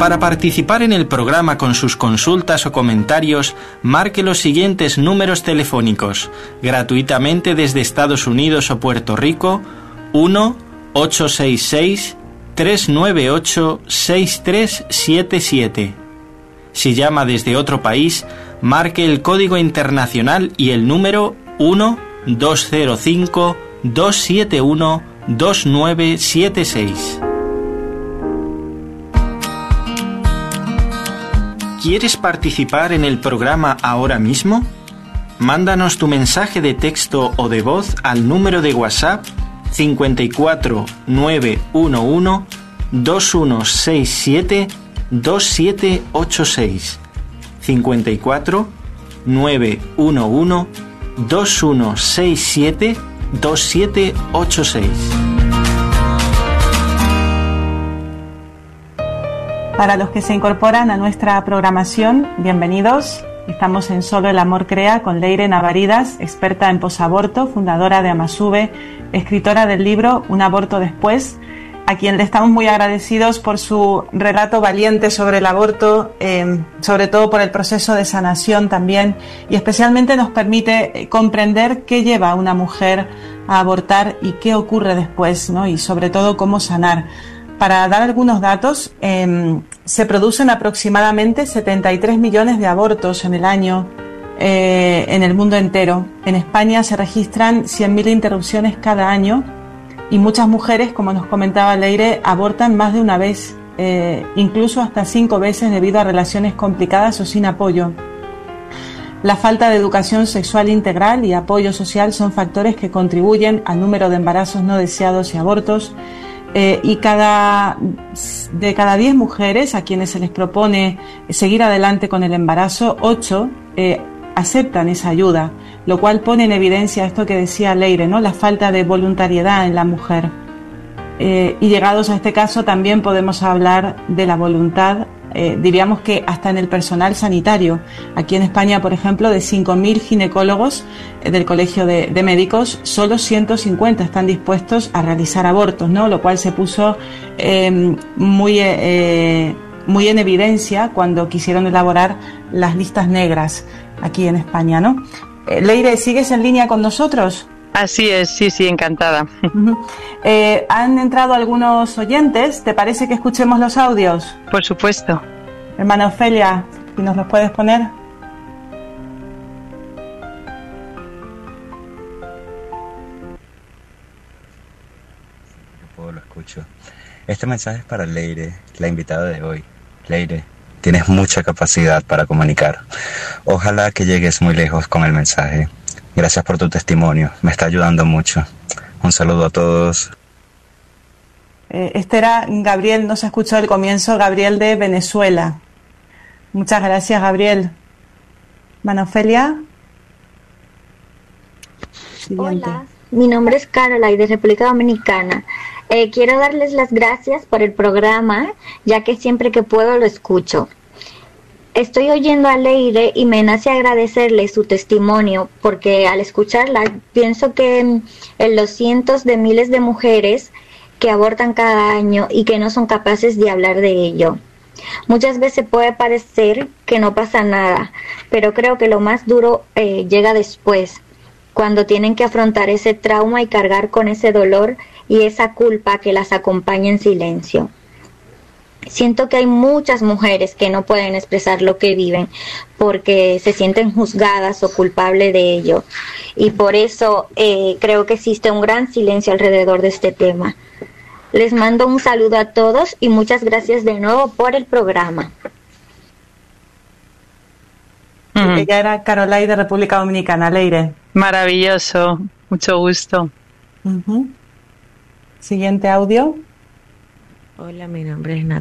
Para participar en el programa con sus consultas o comentarios, marque los siguientes números telefónicos, gratuitamente desde Estados Unidos o Puerto Rico: 1-866-398-6377. Si llama desde otro país, marque el código internacional y el número 1-205-271-2976. ¿Quieres participar en el programa ahora mismo? Mándanos tu mensaje de texto o de voz al número de WhatsApp 54 911 2167 2786. 54 911 2167 2786. Para los que se incorporan a nuestra programación, bienvenidos. Estamos en Solo el Amor Crea con Leire Navaridas, experta en posaborto, fundadora de Amasube, escritora del libro Un aborto después, a quien le estamos muy agradecidos por su relato valiente sobre el aborto, sobre todo por el proceso de sanación también, y especialmente nos permite comprender qué lleva a una mujer a abortar y qué ocurre después, ¿no? Y sobre todo cómo sanar. Para dar algunos datos, se producen aproximadamente 73 millones de abortos en el año en el mundo entero. En España se registran 100.000 interrupciones cada año y muchas mujeres, como nos comentaba Leire, abortan más de una vez, incluso hasta 5 veces debido a relaciones complicadas o sin apoyo. La falta de educación sexual integral y apoyo social son factores que contribuyen al número de embarazos no deseados y abortos. Y de cada 10 mujeres a quienes se les propone seguir adelante con el embarazo, 8 aceptan esa ayuda, lo cual pone en evidencia esto que decía Leire, ¿no? La falta de voluntariedad en la mujer. Y llegados a este caso también podemos hablar de la voluntad, diríamos que hasta en el personal sanitario. Aquí en España, por ejemplo, de 5.000 ginecólogos del Colegio de Médicos, solo 150 están dispuestos a realizar abortos, ¿no? Lo cual se puso muy en evidencia cuando quisieron elaborar las listas negras aquí en España, ¿no? Leire, ¿sigues en línea con nosotros? Así es, sí, encantada. Han entrado algunos oyentes, ¿te parece que escuchemos los audios? Por supuesto. Hermana Ofelia, si nos los puedes poner. Lo escucho. Este mensaje es para Leire, la invitada de hoy. Leire, tienes mucha capacidad para comunicar. Ojalá que llegues muy lejos con el mensaje. Gracias por tu testimonio, me está ayudando mucho. Un saludo a todos. Este era Gabriel, no se escuchó el comienzo, Gabriel de Venezuela. Muchas gracias, Gabriel. Manofelia. Siguiente. Hola, mi nombre es Caroline de República Dominicana. Quiero darles las gracias por el programa, ya que siempre que puedo lo escucho. Estoy oyendo a Leire y me nace agradecerle su testimonio, porque al escucharla pienso que en los cientos de miles de mujeres que abortan cada año y que no son capaces de hablar de ello. Muchas veces puede parecer que no pasa nada, pero creo que lo más duro llega después, cuando tienen que afrontar ese trauma y cargar con ese dolor y esa culpa que las acompaña en silencio. Siento que hay muchas mujeres que no pueden expresar lo que viven porque se sienten juzgadas o culpables de ello, y por eso creo que existe un gran silencio alrededor de este tema. Les mando un saludo a todos y muchas gracias de nuevo por el programa. Ella era Caroline de República Dominicana. Leire. Maravilloso, mucho gusto. Siguiente audio. Hola, mi nombre es Natalia.